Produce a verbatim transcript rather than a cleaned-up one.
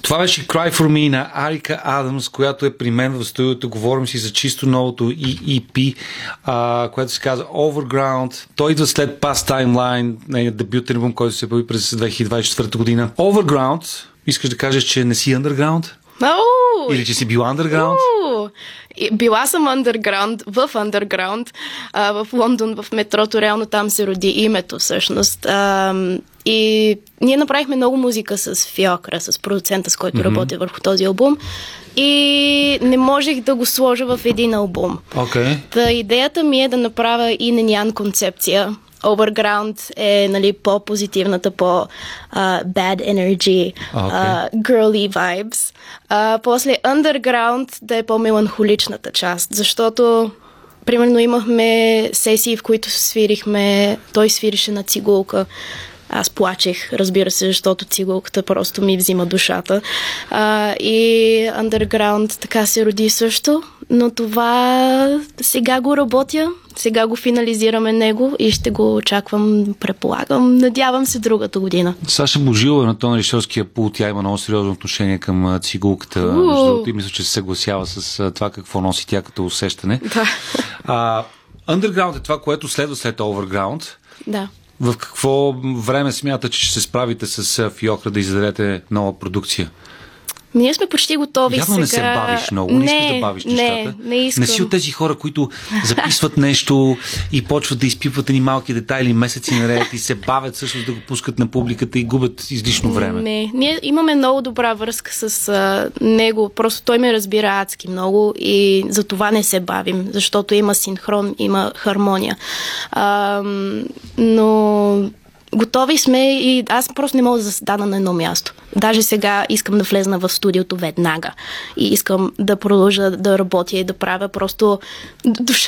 Това беше Cry for Me на Арика Адамс, която е при мен в студиото. Говорим си за чисто новото и и пи, а, което се казва Overground. Той идва след Past Timeline, нейният дебютен албум, който се появи през две хиляди двадесет и четвърта година. Overground, искаш да кажеш, че не си underground? Oh! Или че си бил underground? Oh! Била съм underground, в underground, а, в Лондон, в метрото, реално там се роди името всъщност. А, и ние направихме много музика с Фиокра, с продуцента, с който mm-hmm. работя върху този албум. И не можех да го сложа в един албум. Okay. Та идеята ми е да направя инен-ян концепция. Overground е, нали, по-позитивната, по-bad uh, energy, okay. uh, girly vibes. Uh, после Underground да е по-меланхоличната част, защото примерно имахме сесии, в които свирихме, той свирише на цигулка. Аз плачех, разбира се, защото цигулката просто ми взима душата. Uh, и Underground така се роди също, но това сега го работя, сега го финализираме него и ще го очаквам, предполагам, надявам се другата година. Саша Божилова на тон режисьорския пулт, тя има много сериозно отношение към цигулката. Между другото, и мисля, че се съгласява с това какво носи тя като усещане. Да. Uh, Underground е това, което следва след Overground. Да. В какво време смята, че ще се справите с Фиокра да издадете нова продукция? Ние сме почти готови Явно сега. не се бавиш много, не, не искаш да бавиш не, нещата. Не, не искам. Не си от тези хора, които записват нещо и почват да изпипват едни малки детайли месеци наред и се бавят също да го пускат на публиката и губят излишно време. Не, ние имаме много добра връзка с а, него, просто той ме разбира адски много и за това не се бавим, защото има синхрон, има хармония. А, но готови сме и аз просто не мога да заседана на едно място. Даже сега искам да влезна в студиото веднага и искам да продължа да работя и да правя, просто душа